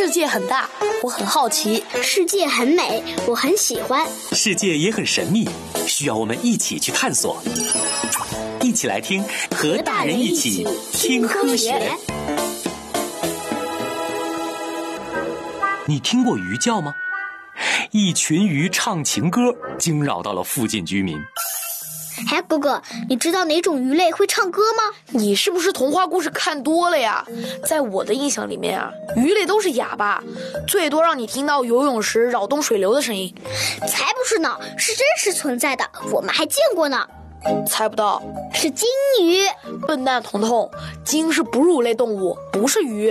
世界很大，我很好奇； 世界很美，我很喜欢； 世界也很神秘，需要我们一起去探索。一起来听，和大人一起听科学。你听过鱼叫吗？一群鱼唱情歌，惊扰到了附近居民。 哎，哥哥，你知道哪种鱼类会唱歌吗？ 你是不是童话故事看多了呀？在我的印象里面啊，鱼类都是哑巴，最多让你听到游泳时扰动水流的声音。 才不是呢，是真实存在的，我们还见过呢。 猜不到， 是金鱼。 笨蛋彤彤，鲸是哺乳类动物，不是鱼。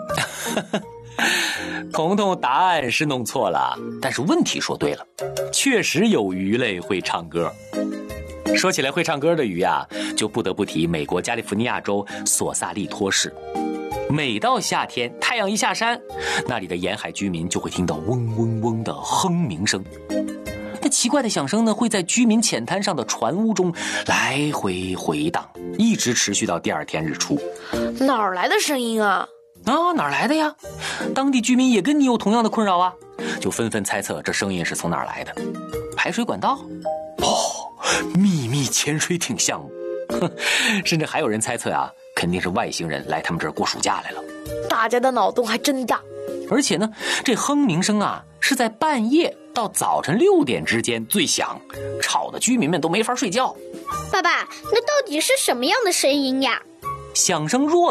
彤彤答案是弄错了，但是问题说对了，确实有鱼类会唱歌。说起来会唱歌的鱼啊，就不得不提美国加利福尼亚州索萨利托市。每到夏天，太阳一下山，那里的沿海居民就会听到嗡嗡嗡的哼鸣声。那奇怪的响声呢，会在居民浅滩上的船屋中来回回荡，一直持续到第二天日出。 哪儿来的声音啊？ 哪儿来的呀？当地居民也跟你有同样的困扰啊，就纷纷猜测这声音是从哪儿来的。排水管道？秘密潜水艇项目。甚至还有人猜测啊，肯定是外星人来他们这儿过暑假来了。 大家的脑洞还真大。 而且呢，这哼鸣声啊，是在半夜到早晨6点之间最响，吵得居民们都没法睡觉。 爸爸，那到底是什么样的声音呀？ 响声弱